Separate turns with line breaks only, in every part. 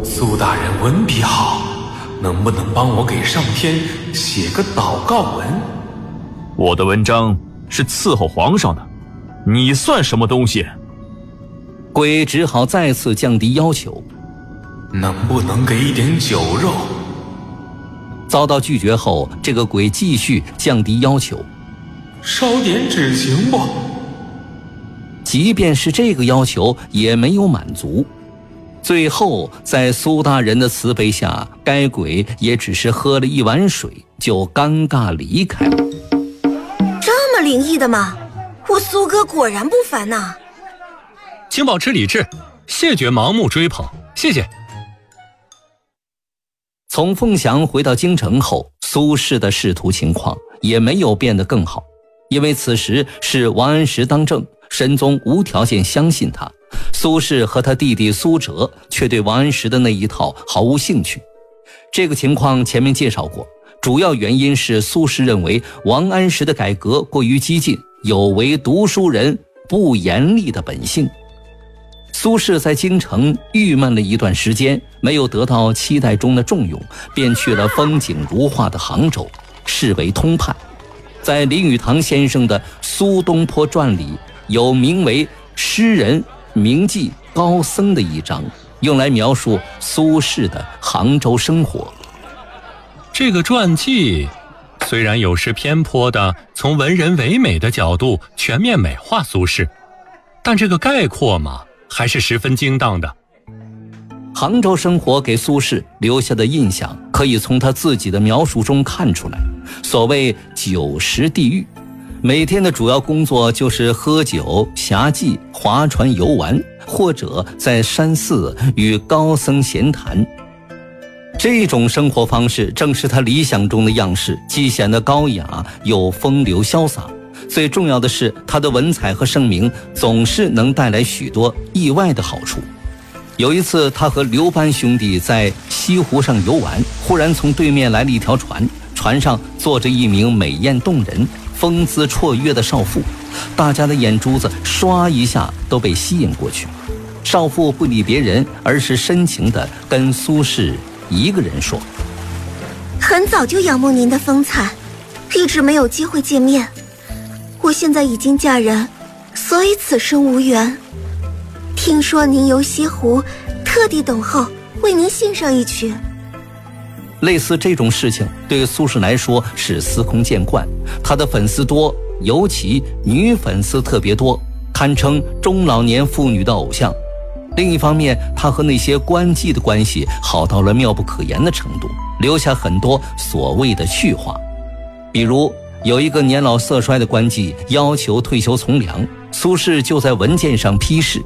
苏大人文笔好，能不能帮我给上天写个祷告文？
我的文章是伺候皇上的，你算什么东西？
鬼只好再次降低要求，
能不能给一点酒肉？
遭到拒绝后，这个鬼继续降低要求，
烧点纸行不？
即便是这个要求也没有满足。最后在苏大人的慈悲下，该鬼也只是喝了一碗水就尴尬离开了。
这么灵异的吗？我苏哥果然不凡呐！
请保持理智，谢绝盲目追捧，谢谢。
从凤翔回到京城后，苏轼的仕途情况也没有变得更好，因为此时是王安石当政，神宗无条件相信他，苏轼和他弟弟苏辙却对王安石的那一套毫无兴趣。这个情况前面介绍过，主要原因是苏轼认为王安石的改革过于激进，有违读书人不严厉的本性。苏轼在京城郁闷了一段时间，没有得到期待中的重用，便去了风景如画的杭州，视为通判。在林语堂先生的《苏东坡传》里，有名为诗人名妓高僧的一章，用来描述苏轼的杭州生活。
这个传记虽然有失偏颇的从文人唯美的角度全面美化苏轼，但这个概括嘛，还是十分精当的。
杭州生活给苏轼留下的印象，可以从他自己的描述中看出来。所谓酒食地狱，每天的主要工作就是喝酒、侠妓、划船游玩，或者在山寺与高僧闲谈。这种生活方式正是他理想中的样式，既显得高雅又风流潇洒。最重要的是，他的文采和声名总是能带来许多意外的好处。有一次，他和刘班兄弟在西湖上游玩，忽然从对面来了一条船，船上坐着一名美艳动人、风姿绰约的少妇，大家的眼珠子唰一下都被吸引过去。少妇不理别人，而是深情地跟苏轼一个人说：“
很早就仰慕您的风采，一直没有机会见面。我现在已经嫁人，所以此生无缘。听说您游西湖，特地等候为您献上一曲。”
类似这种事情对苏轼来说是司空见惯，他的粉丝多，尤其女粉丝特别多，堪称中老年妇女的偶像。另一方面，他和那些官妓的关系好到了妙不可言的程度，留下很多所谓的趣话。比如有一个年老色衰的官妓要求退休从良，苏轼就在文件上批示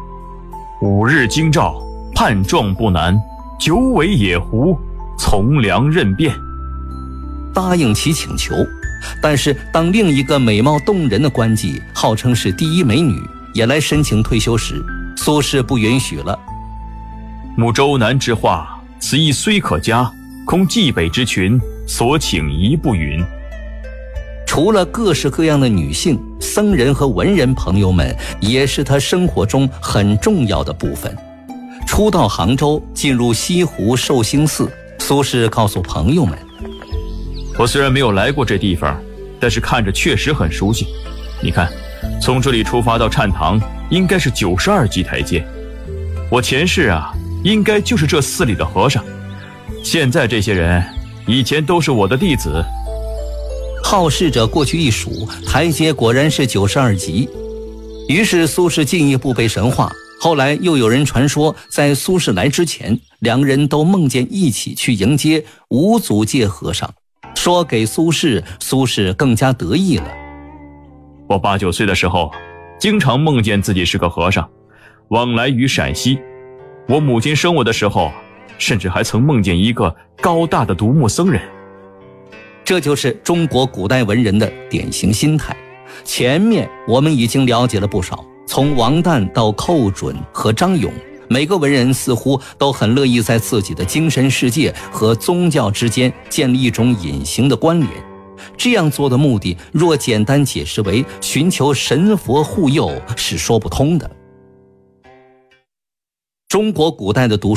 ：5日京兆，判状不难，久违野狐，从良任便，
答应其请求。但是当另一个美貌动人的官妓号称是第一美女也来申请退休时，苏轼不允许了。
慕周南之画，此意虽可嘉，恐冀北之群，所请宜不允。
除了各式各样的女性，僧人和文人朋友们也是他生活中很重要的部分。初到杭州，进入西湖寿星寺，苏轼告诉朋友们：“
我虽然没有来过这地方，但是看着确实很熟悉。你看，从这里出发到禅堂，应该是92级台阶。我前世应该就是这寺里的和尚。现在这些人，以前都是我的弟子。”
好事者过去一数，台阶果然是92级。于是苏轼进一步被神化。后来又有人传说，在苏轼来之前，两个人都梦见一起去迎接无足戒和尚，说给苏轼，苏轼更加得意了。
我8、9岁的时候，经常梦见自己是个和尚，往来于陕西。我母亲生我的时候，甚至还曾梦见一个高大的独木僧人。
这就是中国古代文人的典型心态。前面我们已经了解了不少，从王旦到寇准和张勇，每个文人似乎都很乐意在自己的精神世界和宗教之间建立一种隐形的关联。这样做的目的，若简单解释为寻求神佛护佑，是说不通的。中国古代的读书